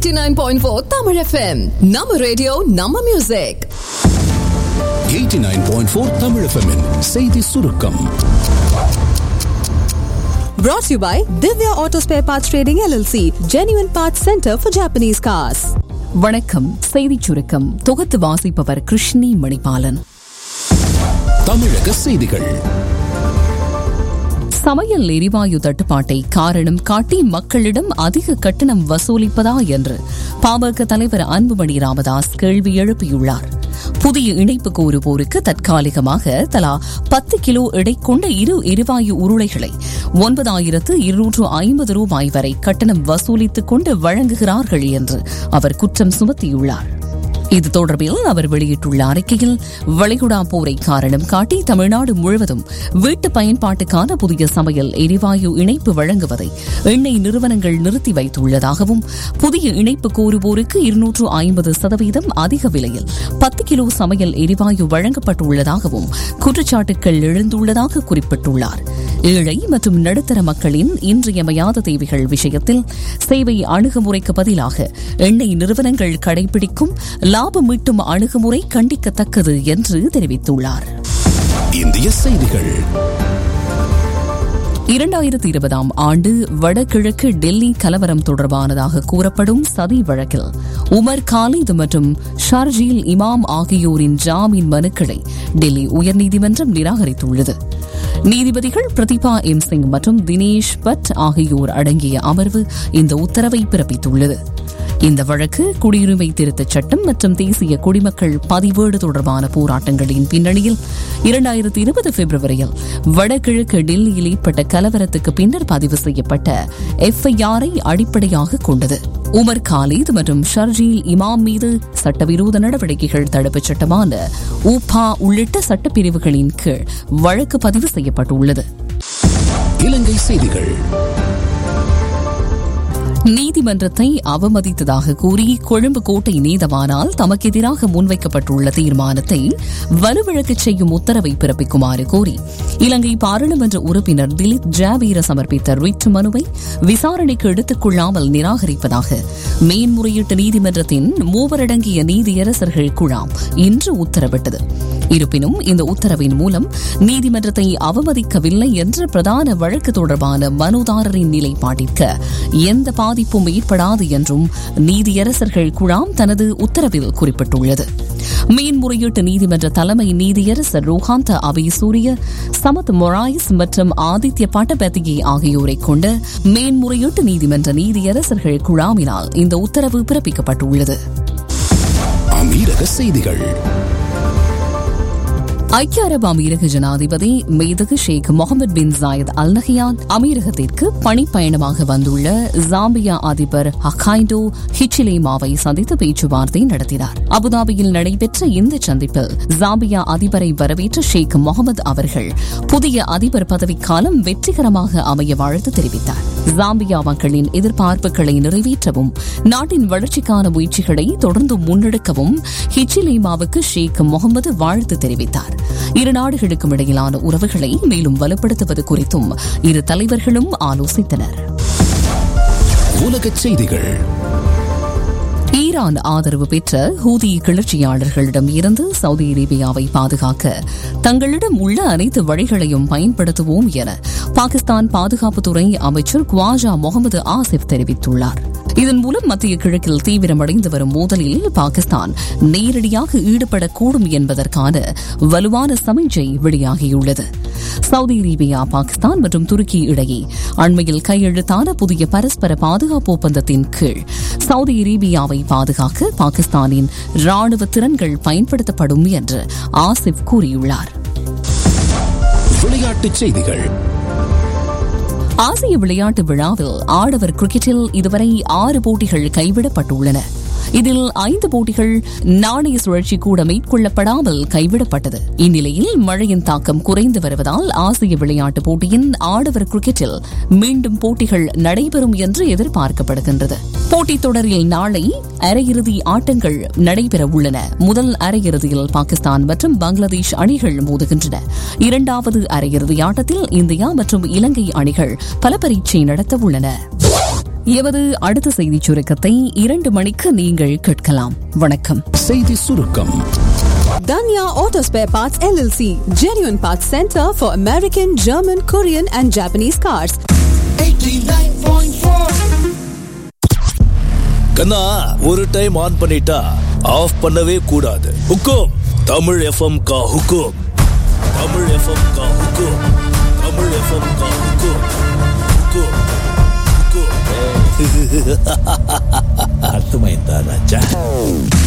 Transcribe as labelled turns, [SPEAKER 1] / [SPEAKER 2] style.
[SPEAKER 1] 89.4 Tamil FM. Nama radio, Nama music.
[SPEAKER 2] 89.4 Tamil FM -in செய்தி சுருக்கம்.
[SPEAKER 3] Brought to you by Divya Auto Spare Parts Trading LLC, Genuine Parts Center for Japanese Cars.
[SPEAKER 4] வணக்கம். செய்திச் சுருக்கம் தொகுத்து வாசிப்பவர் கிருஷ்ணி மணிபாலன்.
[SPEAKER 2] தமிழக செய்திகள்.
[SPEAKER 4] சமையல் எரிவாயு தட்டுப்பாட்டை காரணம் காட்டி மக்களிடம் அதிக கட்டணம் வசூலிப்பதா என்று பாமக தலைவர் அன்புமணி ராமதாஸ் கேள்வி எழுப்பியுள்ளார். புதிய இணைப்பு கோருவோருக்கு தற்காலிகமாக தலா 10 கிலோ எடை கொண்ட இரு எரிவாயு உருளைகளை 9,250 ரூபாய் வரை கட்டணம் வசூலித்துக் கொண்டு வழங்குகிறார்கள் என்று அவர் குற்றம் சுமத்தியுள்ளார். இது தொடர்பில் அவர் வெளியிட்டுள்ள அறிக்கையில் வளைகுடா போரை காரணம் காட்டி தமிழ்நாடு முழுவதும் வீட்டு பயன்பாட்டுக்கான புதிய சமையல் எரிவாயு இணைப்பு வழங்குவதை எண்ணெய் நிறுவனங்கள் நிறுத்தி வைத்துள்ளதாகவும் புதிய இணைப்பு கோருவோருக்கு 250% அதிக விலையில் 10 கிலோ சமையல் எரிவாயு வழங்கப்பட்டுள்ளதாகவும் குற்றச்சாட்டுகள் எழுந்துள்ளதாக குறிப்பிட்டுள்ளார். ஏழை மற்றும் நடுத்தர மக்களின் இன்றியமையாத தேவைகள் விஷயத்தில் சேவை அணுகுமுறைக்கு பதிலாக எண்ணெய் நிறுவனங்கள் கடைபிடிக்கும் லாபம் ஈட்டும் அணுகுமுறை கண்டிக்கத்தக்கது என்று தெரிவித்துள்ளார்.
[SPEAKER 2] இந்திய செய்திகள்.
[SPEAKER 4] 2020 ஆண்டு வடகிழக்கு டெல்லி கலவரம் தொடர்பானதாக கூறப்படும் சதி வழக்கில் உமர் காலித் மற்றும் ஷர்ஜீல் இமாம் ஆகியோரின் ஜாமீன் மனுக்களை டெல்லி உயர்நீதிமன்றம் நிராகரித்துள்ளது. நீதிபதிகள் பிரதிபா எம் சிங் மற்றும் தினேஷ் பட் ஆகியோர் அடங்கிய அமர்வு இந்த உத்தரவை பிறப்பித்துள்ளது. இந்த வழக்கு குடியுரிமை திருத்தச் சட்டம் மற்றும் தேசிய குடிமக்கள் பதிவேடு தொடர்பான போராட்டங்களின் பின்னணியில் 2020 பிப்ரவரியில் வடகிழக்கு டெல்லியில் ஏற்பட்ட கலவரத்துக்கு பின்னர் பதிவு செய்யப்பட்ட FIR-ஐ அடிப்படையாக கொண்டது. உமர் காலித் மற்றும் ஷர்ஜீல் இமாம் மீது சட்டவிரோத நடவடிக்கைகள் தடுப்புச் சட்டமான ஊபா உள்ளிட்ட சட்டப்பிரிவுகளின் கீழ் வழக்கு பதிவு செய்யப்பட்டுள்ளது.
[SPEAKER 2] இலங்கை செய்திகள்.
[SPEAKER 4] நீதிமன்றத்தை அவமதித்ததாக கூறி கொழும்பு கோட்டை நீதவானால் தமக்கு எதிராக முன்வைக்கப்பட்டுள்ள தீர்மானத்தை வலுவிழக்கச் செய்யும் உத்தரவை பிறப்பிக்குமாறு கோரி இலங்கை பாராளுமன்ற உறுப்பினர் திலீப் ஜாவீர சமர்ப்பித்த ரிட் மனுவை விசாரணைக்கு எடுத்துக் கொள்ளாமல் நிராகரிப்பதாக மேன்முறையீட்டு நீதிமன்றத்தின் 3 அடங்கிய நீதியரசர்கள் குழாம் இன்று உத்தரவிட்டது. இருப்பினும் இந்த உத்தரவின் மூலம் நீதிமன்றத்தை அவமதிக்கவில்லை என்ற பிரதான வழக்கு தொடர்பான மனுதாரரின் நிலைப்பாட்டிற்கு எந்த பாதிப்பும் ஏற்படாது என்றும் நீதியரசர்கள் குழாம் தனது உத்தரவில் குறிப்பிட்டுள்ளது. மேன்முறையீட்டு நீதிமன்ற தலைமை நீதியரசர் ரோஹாந்த அபிசூரிய, சமத் மொராய்ஸ் மற்றும் ஆதித்ய பட்டபத்திகி ஆகியோரை கொண்ட மேன்முறையீட்டு நீதிமன்ற நீதியரசர்கள் குழாமினால் இந்த உத்தரவு பிறப்பிக்கப்பட்டுள்ளது.
[SPEAKER 2] அமீரக செய்திகள்.
[SPEAKER 4] ஐக்கிய அரபு அமீரக ஜனாதிபதி மேதகு ஷேக் Mohammed bin Zayed Al Nahyan அமீரகத்திற்கு பணிப்பயணமாக வந்துள்ள ஜாம்பியா அதிபர் ஹக்கைண்டோ ஹிச்சிலேமாவை சந்தித்து பேச்சுவார்த்தை நடத்தினார். அபுதாபியில் நடைபெற்ற இந்த சந்திப்பில் ஜாம்பியா அதிபரை வரவேற்ற ஷேக் முகமது அவர்கள் புதிய அதிபர் பதவிக்காலம் வெற்றிகரமாக அமைய வாழ்த்து தெரிவித்தார். ஜாம்பியா மக்களின் எதிர்பார்ப்புகளை நிறைவேற்றவும் நாட்டின் வளர்ச்சிக்கான முயற்சிகளை தொடர்ந்து முன்னெடுக்கவும் ஹிச்சிலேமாவுக்கு ஷேக் முகமது வாழ்த்து தெரிவித்தார். இரு நாடுகளுக்கும் இடையிலான உறவுகளை மேலும் வலுப்படுத்துவது குறித்தும் இரு தலைவர்களும் ஆலோசித்தனர்.
[SPEAKER 2] உலகச் செய்திகள்.
[SPEAKER 4] ஈரான் ஆதரவு பெற்ற ஹூதி கிளர்ச்சியாளர்களிடம் இருந்து சவுதி அரேபியாவை பாதுகாக்க தங்களிடம் உள்ள அனைத்து வழிகளையும் பயன்படுத்துவோம் என பாகிஸ்தான் பாதுகாப்புத்துறை அமைச்சர் குவாஜா முகமது ஆசிப் தெரிவித்துள்ளார். இதன் மூலம் மத்திய கிழக்கில் தீவிரமடைந்து வரும் மோதலில் பாகிஸ்தான் நேரடியாக ஈடுபடக்கூடும் என்பதற்கான வலுவான சமிஞ்சை வெளியாகியுள்ளது. சவுதி அரேபியா, பாகிஸ்தான் மற்றும் துருக்கி இடையே அண்மையில் கையெழுத்தான புதிய பரஸ்பர பாதுகாப்பு ஒப்பந்தத்தின் கீழ் சவுதி அரேபியாவை பாதுகாக்க பாகிஸ்தானின் ராணுவ திறன்கள் பயன்படுத்தப்படும் என்று ஆசிப் கூறியுள்ளார்.
[SPEAKER 2] விளையாட்டுச் செய்திகள்.
[SPEAKER 4] ஆசிய விளையாட்டு விழாவில் ஆடவர் கிரிக்கெட்டில் இதுவரை 6 போட்டிகள் கைவிடப்பட்டுள்ளன. இதில் 5 போட்டிகள் நாணய சுழற்சி கூட மேற்கொள்ளப்படாமல் கைவிடப்பட்டது. இந்நிலையில் மழையின் தாக்கம் குறைந்து வருவதால் ஆசிய விளையாட்டுப் போட்டியின் ஆடவர் கிரிக்கெட்டில் மீண்டும் போட்டிகள் நடைபெறும் என்று எதிர்பார்க்கப்படுகின்றது. போட்டித் தொடரில் நாளை அரையிறுதி ஆட்டங்கள் நடைபெற உள்ளன. முதல் அரையிறுதியில் பாகிஸ்தான் மற்றும் பங்களாதேஷ் அணிகள் மோதுகின்றன. இரண்டாவது அரையிறுதி ஆட்டத்தில் இந்தியா மற்றும் இலங்கை அணிகள் பல பரீட்சை நடத்த உள்ளன. எமது அடுத்த செய்தி சுருக்கத்தை 2 மணிக்கு நீங்கள் கேட்கலாம். வணக்கம்.
[SPEAKER 2] செய்தி சுருக்கம்.
[SPEAKER 3] Danya Auto Spare Parts LLC, Genuine Parts Center for American, German, Korean and Japanese cars.
[SPEAKER 5] 89.4.
[SPEAKER 6] கண்ணா, ஒரு டைம் ஆன் பண்ணிட்டா ஆஃப் பண்ணவே கூடாது. ஹுக்கும் தமிழ் எஃப்எம் கா ஹுக்கும், தமிழ் எஃப்எம் கா ஹுக்கும், தமிழ் எஃப்எம் கா ஹுக்கும், ஹுக்கும் ஹுக்கும். அர்த்தமாயிருந்தா ராஜா?